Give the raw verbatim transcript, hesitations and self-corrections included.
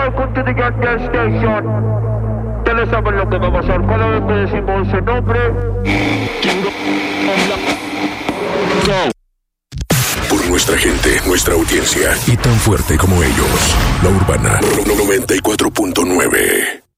welcome to the gas station. Ustedes saben lo que va a pasar cada vez que decimos ese nombre. Go. Por nuestra gente, nuestra audiencia y tan fuerte como ellos, La Urbana noventa y cuatro punto nueve.